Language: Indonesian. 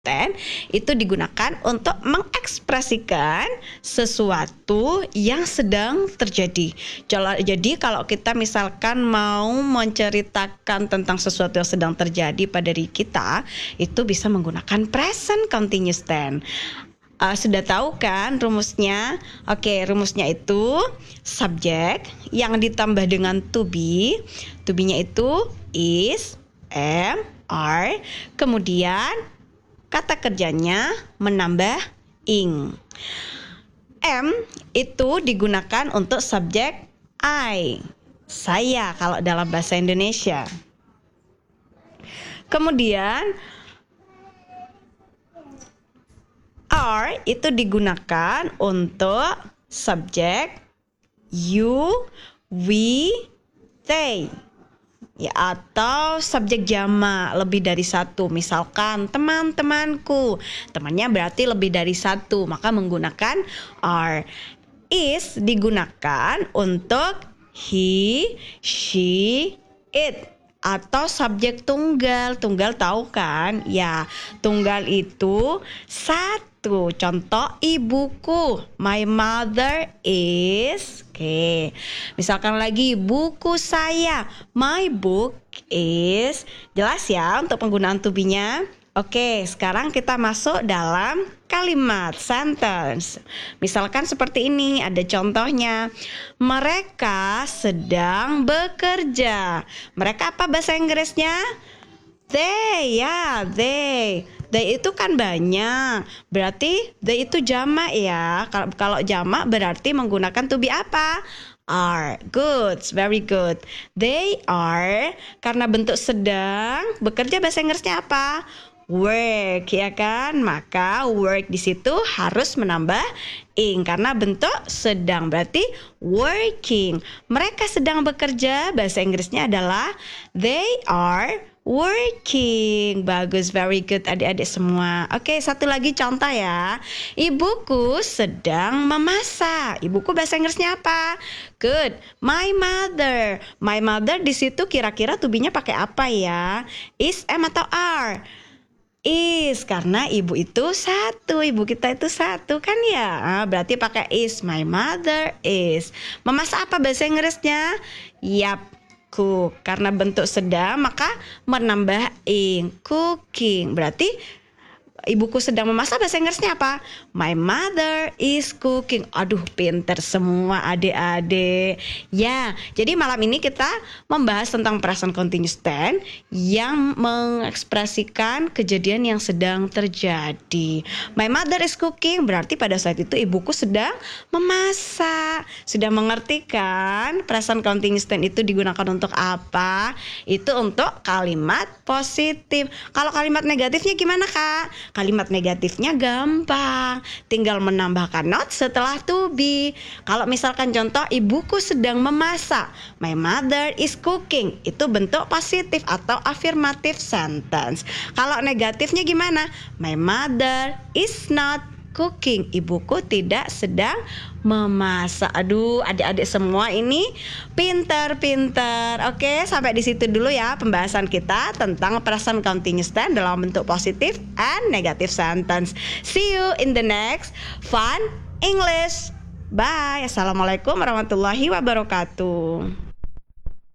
tense itu digunakan untuk mengekspresikan sesuatu yang sedang terjadi. Jadi kalau kita misalkan mau menceritakan tentang sesuatu yang sedang terjadi pada diri kita, itu bisa menggunakan present continuous tense. Sudah tahu kan rumusnya? Oke, rumusnya itu subjek yang ditambah dengan to be. To be-nya itu is, am, are. Kemudian kata kerjanya menambah ing. Am itu digunakan untuk subjek I, saya kalau dalam bahasa Indonesia. Kemudian are itu digunakan untuk subjek you, we, they. Ya, atau subjek jamak lebih dari satu. Misalkan teman-temanku, temannya berarti lebih dari satu, maka menggunakan are. Is digunakan untuk he, she, it, atau subjek tunggal. Tunggal tahu kan? Ya, tunggal itu satu. Contoh ibuku, my mother is. Oke. Misalkan lagi buku saya, my book is. Jelas ya untuk penggunaan to be-nya? Oke, sekarang kita masuk dalam kalimat sentence. Misalkan seperti ini, ada contohnya. Mereka sedang bekerja. Mereka apa bahasa Inggrisnya? They, ya, they. They itu kan banyak. Berarti they itu jamak ya. Kalau jamak berarti menggunakan to be apa? Are. Good, very good. They are, karena bentuk sedang, bekerja bahasa Inggrisnya apa? Work, ya kan? Maka work di situ harus menambah ing karena bentuk sedang, berarti working. Mereka sedang bekerja, bahasa Inggrisnya adalah they are working. Bagus, very good adik-adik semua. Oke, satu lagi contoh ya. Ibuku sedang memasak. Ibuku bahasa Inggrisnya apa? Good. My mother. My mother di situ kira-kira to be-nya pakai apa ya? Is, am atau are? Is, karena ibu itu satu, ibu kita itu satu kan ya, berarti pakai is. My mother is. Memasak apa bahasa Inggrisnya? Yap, cook. Karena bentuk sedang maka menambah ing, cooking. Berarti ibuku sedang memasak, bahasa Inggrisnya apa? My mother is cooking. Aduh, pinter semua adik-adik. Ya, jadi malam ini kita membahas tentang present continuous tense yang mengekspresikan kejadian yang sedang terjadi. My mother is cooking berarti pada saat itu ibuku sedang memasak. Sudah mengerti kan? Present continuous tense itu digunakan untuk apa? Itu untuk kalimat positif. Kalau kalimat negatifnya gimana, Kak? Kalimat negatifnya gampang, tinggal menambahkan not setelah to be. Kalau misalkan contoh ibuku sedang memasak, my mother is cooking, itu bentuk positif atau affirmative sentence. Kalau negatifnya gimana? My mother is not cooking, ibuku tidak sedang memasak. Aduh, adik-adik semua ini pinter-pinter. Oke, sampai di situ dulu ya pembahasan kita tentang present continuous tense dalam bentuk positif and negative sentence. See you in the next fun English. Bye. Assalamualaikum warahmatullahi wabarakatuh.